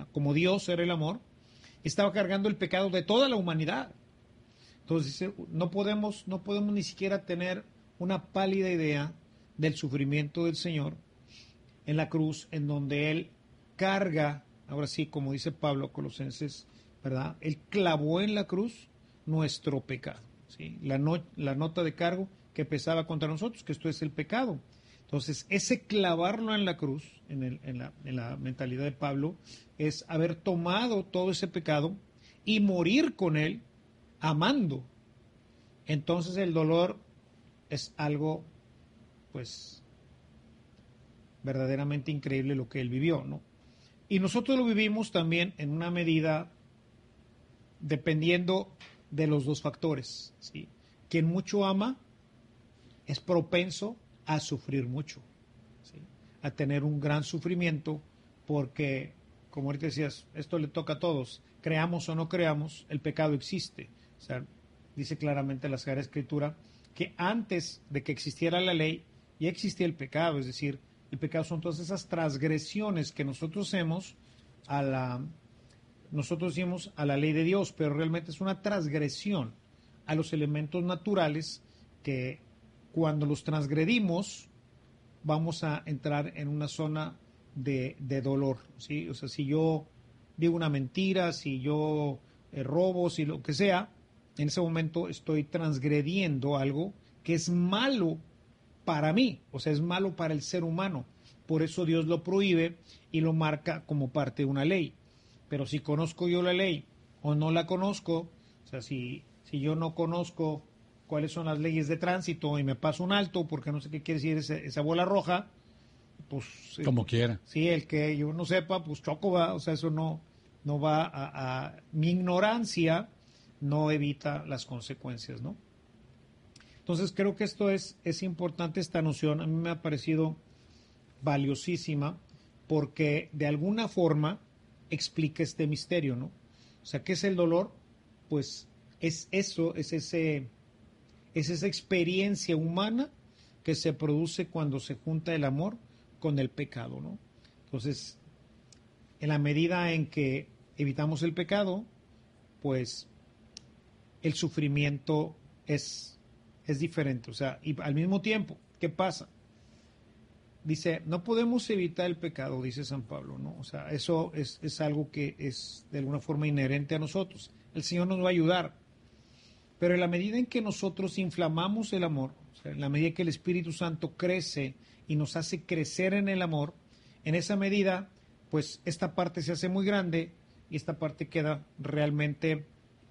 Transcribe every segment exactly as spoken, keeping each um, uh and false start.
como Dios era el amor, estaba cargando el pecado de toda la humanidad. Entonces dice, no podemos, no podemos ni siquiera tener una pálida idea del sufrimiento del Señor en la cruz, en donde Él carga, ahora sí, como dice Pablo, Colosenses, ¿verdad? Él clavó en la cruz nuestro pecado, ¿sí? La, no, la nota de cargo que pesaba contra nosotros, que esto es el pecado. Entonces, ese clavarlo en la cruz, en, el, en, la, en la mentalidad de Pablo, es haber tomado todo ese pecado y morir con él, amando. Entonces, el dolor es algo, pues, verdaderamente increíble lo que él vivió, ¿no? Y nosotros lo vivimos también en una medida dependiendo de los dos factores, ¿sí? Quien mucho ama es propenso a sufrir mucho, ¿sí? A tener un gran sufrimiento, porque, como ahorita decías, esto le toca a todos, creamos o no creamos, el pecado existe. O sea, dice claramente la Sagrada Escritura que antes de que existiera la ley, ya existía el pecado, es decir, el pecado son todas esas transgresiones que nosotros hacemos a la, nosotros decimos a la ley de Dios, pero realmente es una transgresión a los elementos naturales que cuando los transgredimos vamos a entrar en una zona de, de dolor, ¿sí? O sea, si yo digo una mentira, si yo eh, robo, si lo que sea, en ese momento estoy transgrediendo algo que es malo para mí, o sea, es malo para el ser humano. Por eso Dios lo prohíbe y lo marca como parte de una ley. Pero si conozco yo la ley o no la conozco, o sea, si, si yo no conozco cuáles son las leyes de tránsito y me paso un alto porque no sé qué quiere decir esa, esa bola roja, pues... Como eh, quiera. Sí, el que yo no sepa, pues choco va, o sea, eso no, no va a, a... Mi ignorancia no evita las consecuencias, ¿no? Entonces creo que esto es, es importante, esta noción, a mí me ha parecido valiosísima porque de alguna forma explica este misterio, ¿no? O sea, ¿qué es el dolor? Pues es eso, es ese... es esa experiencia humana que se produce cuando se junta el amor con el pecado, ¿no? Entonces, en la medida en que evitamos el pecado, pues el sufrimiento es, es diferente. O sea, y al mismo tiempo, ¿qué pasa? Dice, no podemos evitar el pecado, dice San Pablo, ¿no? O sea, eso es, es algo que es de alguna forma inherente a nosotros. El Señor nos va a ayudar. Pero en la medida en que nosotros inflamamos el amor, o sea, en la medida que el Espíritu Santo crece y nos hace crecer en el amor, en esa medida, pues esta parte se hace muy grande y esta parte queda realmente,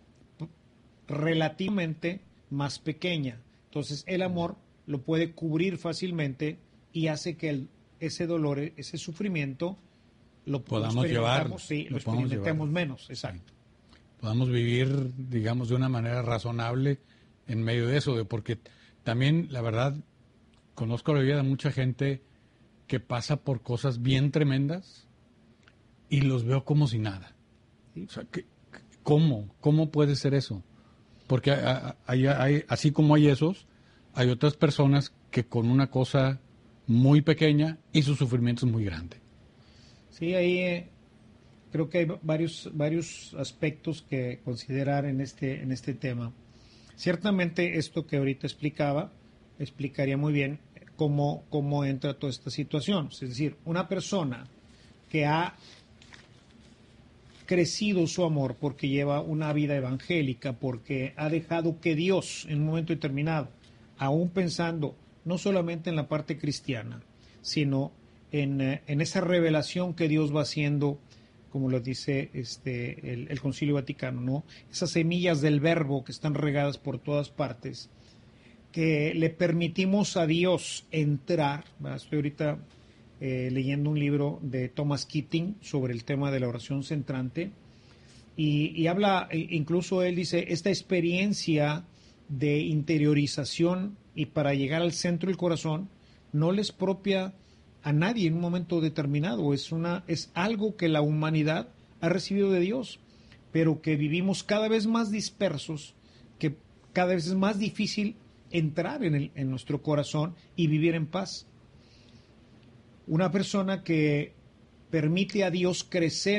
relativamente más pequeña. Entonces el amor lo puede cubrir fácilmente y hace que el, ese dolor, ese sufrimiento, lo podamos llevar, sí, lo, lo experimentemos llevar. menos, exacto. Podamos vivir, digamos, de una manera razonable en medio de eso, de porque también, la verdad, conozco la vida de mucha gente que pasa por cosas bien tremendas y los veo como si nada. ¿Sí? O sea, ¿qué, ¿cómo? ¿Cómo puede ser eso? Porque hay, hay, así como hay esos, hay otras personas que con una cosa muy pequeña y su sufrimiento es muy grande. Sí, ahí... Eh... Creo que hay varios, varios aspectos que considerar en este, en este tema. Ciertamente esto que ahorita explicaba, explicaría muy bien cómo, cómo entra toda esta situación. Es decir, una persona que ha crecido su amor porque lleva una vida evangélica, porque ha dejado que Dios en un momento determinado, aún pensando no solamente en la parte cristiana, sino en, en esa revelación que Dios va haciendo, como lo dice este, el, el Concilio Vaticano, ¿no? Esas semillas del verbo que están regadas por todas partes, que le permitimos a Dios entrar. ¿Verdad? Estoy ahorita eh, leyendo un libro de Thomas Keating sobre el tema de la oración centrante, y, y habla, incluso él dice, esta experiencia de interiorización y para llegar al centro del corazón no les propia a nadie en un momento determinado, es una es algo que la humanidad ha recibido de Dios, pero que vivimos cada vez más dispersos, que cada vez es más difícil entrar en, el, en nuestro corazón y vivir en paz. Una persona que permite a Dios crecer